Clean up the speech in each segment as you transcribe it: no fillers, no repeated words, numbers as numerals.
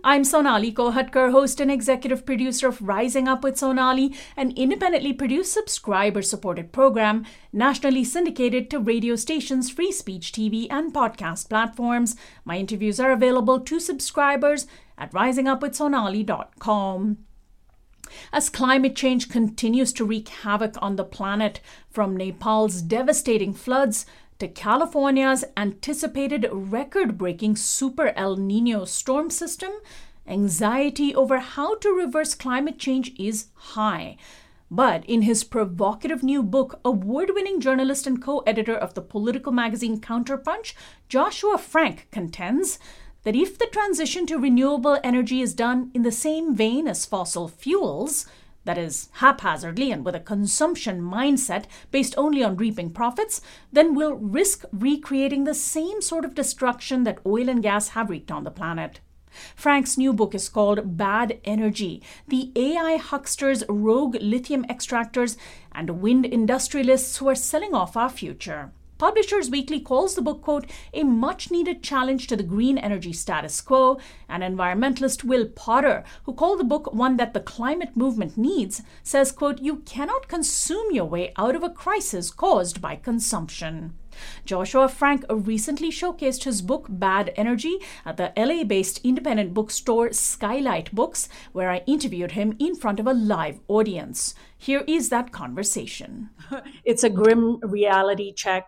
I'm Sonali Kolhatkar, host and executive producer of Rising Up with Sonali, an independently produced, subscriber-supported program, nationally syndicated to radio stations, free speech TV, and podcast platforms. My interviews are available to subscribers at risingupwithsonali.com. As climate change continues to wreak havoc on the planet, from Nepal's devastating floods to California's anticipated record-breaking Super El Nino storm system, anxiety over how to reverse climate change is high. But in his provocative new book, award-winning journalist and co-editor of the political magazine Counterpunch, Joshua Frank contends that if the transition to renewable energy is done in the same vein as fossil fuels, that is, haphazardly and with a consumption mindset based only on reaping profits, then we'll risk recreating the same sort of destruction that oil and gas have wreaked on the planet. Frank's new book is called Bad Energy: The AI Hucksters, Rogue Lithium Extractors, and Wind Industrialists Who Are Selling Off Our Future. Publishers Weekly calls the book, quote, a much-needed challenge to the green energy status quo, and environmentalist Will Potter, who called the book one that the climate movement needs, says, quote, you cannot consume your way out of a crisis caused by consumption. Joshua Frank recently showcased his book Bad Energy at the LA-based independent bookstore Skylight Books, where I interviewed him in front of a live audience. Here is that conversation. It's a grim reality check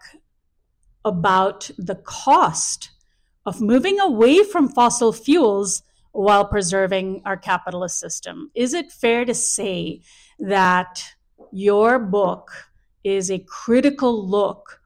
about the cost of moving away from fossil fuels while preserving our capitalist system. Is it fair to say that your book is a critical look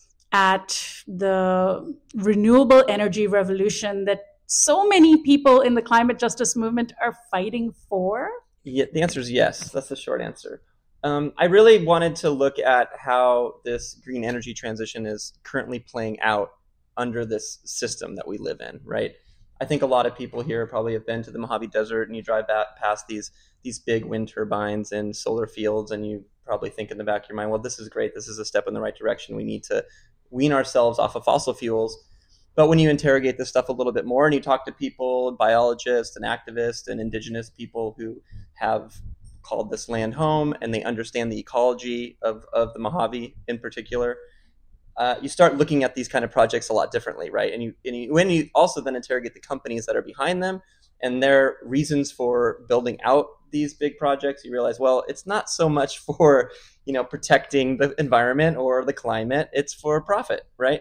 at the renewable energy revolution that so many people in the climate justice movement are fighting for? Yeah, the answer is yes. That's the short answer. I really wanted to look at how this green energy transition is currently playing out under this system that we live in, right? I think a lot of people here probably have been to the Mojave Desert, and you drive past these big wind turbines and solar fields, and you probably think in the back of your mind, well, this is great. This is a step in the right direction. We need to wean ourselves off of fossil fuels. But when you interrogate this stuff a little bit more and you talk to people, biologists and activists and indigenous people who have called this land home and they understand the ecology of the Mojave in particular, you start looking at these kind of projects a lot differently, right? And when you also then interrogate the companies that are behind them and their reasons for building out these big projects, you realize, well, it's not so much for, protecting the environment or the climate, it's for profit, right?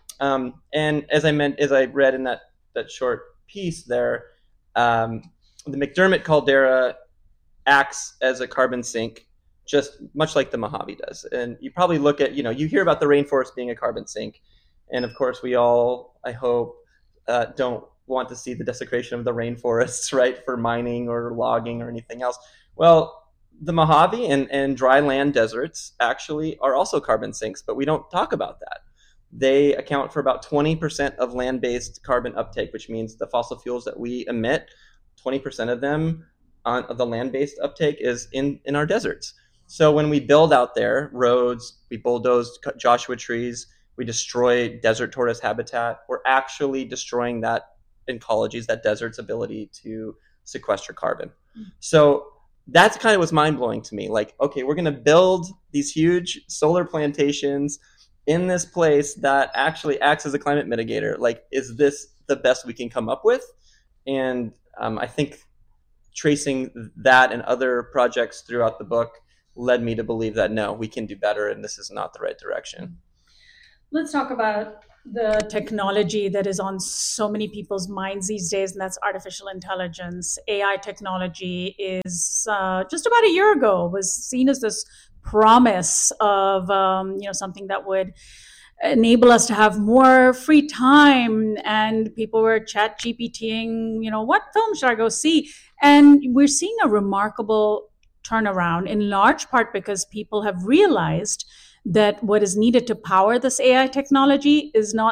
And as I read in that short piece there, the McDermott caldera acts as a carbon sink, just much like the Mojave does. And you probably look at, you hear about the rainforest being a carbon sink. And of course, we all, I hope, don't want to see the desecration of the rainforests, right, for mining or logging or anything else. Well, the Mojave and dry land deserts actually are also carbon sinks, but we don't talk about that. They account for about 20% of land-based carbon uptake, which means the fossil fuels that we emit, 20% of them of the land-based uptake is in our deserts. So when we build out there roads, we bulldoze Joshua trees, we destroy desert tortoise habitat, we're actually destroying that ecology's, that desert's ability to sequester carbon. So that's kind of what's mind-blowing to me. Like, okay, we're going to build these huge solar plantations in this place that actually acts as a climate mitigator. Like, is this the best we can come up with? And I think tracing that and other projects throughout the book led me to believe that, no, we can do better, and this is not the right direction. Let's talk about the technology that is on so many people's minds these days, and that's artificial intelligence. AI technology is just about a year ago was seen as this promise of something that would enable us to have more free time, and people were chat GPTing, what film should I go see? And we're seeing a remarkable turnaround, in large part because people have realized that what is needed to power this AI technology is not,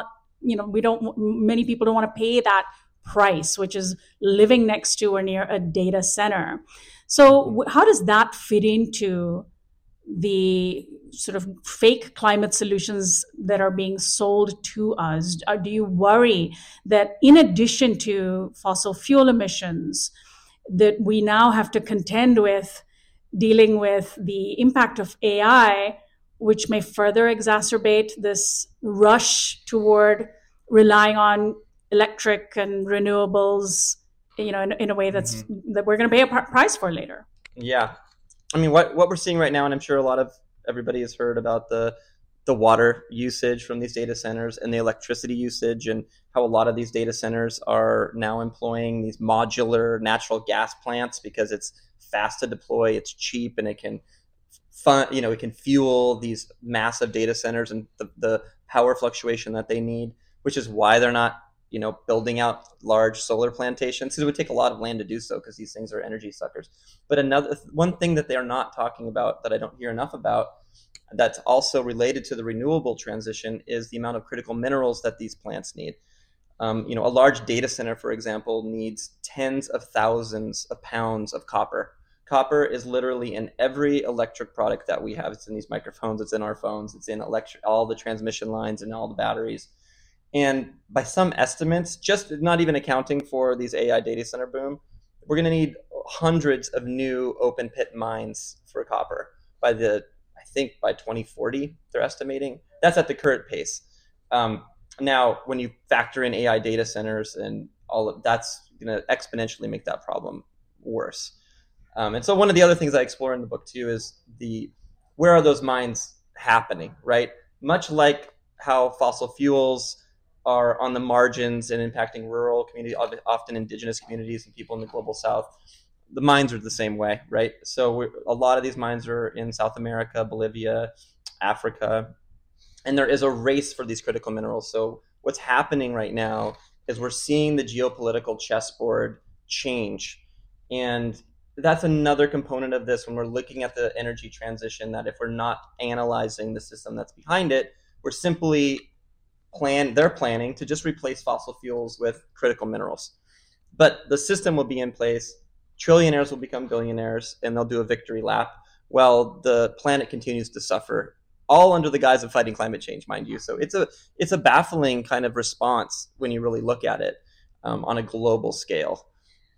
many people don't want to pay that price, which is living next to or near a data center. So how does that fit into the sort of fake climate solutions that are being sold to us? Do you worry that in addition to fossil fuel emissions, that we now have to contend with dealing with the impact of AI, which may further exacerbate this rush toward relying on electric and renewables, in a way that we're going to pay a price for later? Yeah. I mean, what we're seeing right now, and I'm sure a lot of everybody has heard about the water usage from these data centers and the electricity usage, and how a lot of these data centers are now employing these modular natural gas plants because it's fast to deploy, it's cheap, and it can it can fuel these massive data centers and the power fluctuation that they need, which is why they're not building out large solar plantations, because it would take a lot of land to do so, because these things are energy suckers. But one thing that they're not talking about, that I don't hear enough about, that's also related to the renewable transition, is the amount of critical minerals that these plants need. A large data center, for example, needs tens of thousands of pounds of copper. Copper is literally in every electric product that we have. It's in these microphones, it's in our phones, it's in all the transmission lines and all the batteries. And by some estimates, just not even accounting for these AI data center boom, we're going to need hundreds of new open pit mines for copper by 2040, they're estimating. That's at the current pace. Now, when you factor in AI data centers and all of that's going to exponentially make that problem worse. And so one of the other things I explore in the book too is where are those mines happening, right? Much like how fossil fuels are on the margins and impacting rural communities, often indigenous communities and people in the global south, the mines are the same way, right? So a lot of these mines are in South America, Bolivia, Africa, and there is a race for these critical minerals. So what's happening right now is we're seeing the geopolitical chessboard change. And that's another component of this when we're looking at the energy transition, that if we're not analyzing the system that's behind it, we're simply they're planning to just replace fossil fuels with critical minerals. But the system will be in place, trillionaires will become billionaires, and they'll do a victory lap while the planet continues to suffer, all under the guise of fighting climate change, mind you. So it's a baffling kind of response when you really look at it on a global scale.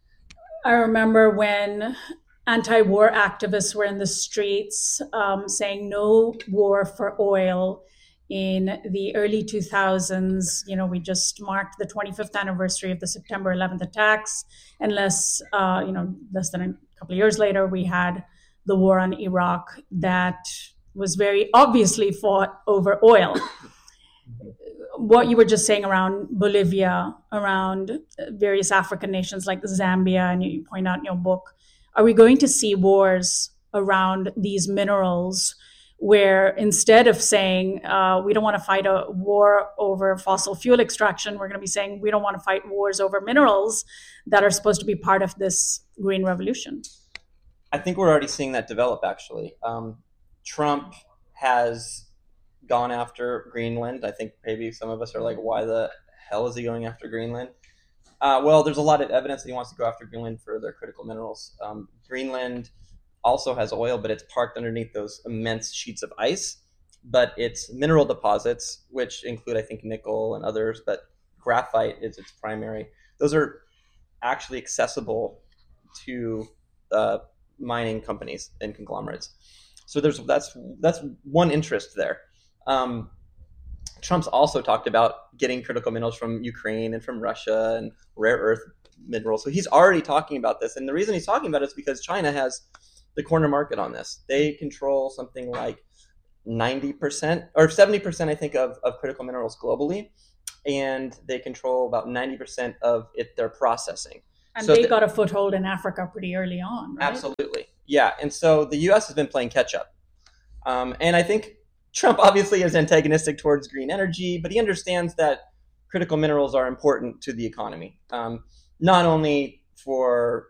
I remember when anti-war activists were in the streets saying no war for oil in the early 2000s. We just marked the 25th anniversary of the September 11th attacks. And less than a couple of years later, we had the war on Iraq that was very obviously fought over oil. What you were just saying around Bolivia, around various African nations like Zambia, and you point out in your book, are we going to see wars around these minerals where instead of saying we don't want to fight a war over fossil fuel extraction, we're going to be saying we don't want to fight wars over minerals that are supposed to be part of this green revolution? I think we're already seeing that develop, actually. Trump has gone after Greenland. I think maybe some of us are like, why the hell is he going after Greenland? Well, there's a lot of evidence that he wants to go after Greenland for their critical minerals. Greenland also has oil, but it's parked underneath those immense sheets of ice. But it's mineral deposits, which include, I think, nickel and others, but graphite is its primary. Those are actually accessible to mining companies and conglomerates. So that's one interest there. Trump's also talked about getting critical minerals from Ukraine and from Russia and rare earth minerals. So he's already talking about this. And the reason he's talking about it is because China has the corner market on this. They control something like 90% or 70%, I think, of critical minerals globally. And they control about 90% of their processing. And so they got a foothold in Africa pretty early on, right? Absolutely. Yeah. And so the U.S. has been playing catch up. And I think Trump obviously is antagonistic towards green energy, but he understands that critical minerals are important to the economy, not only for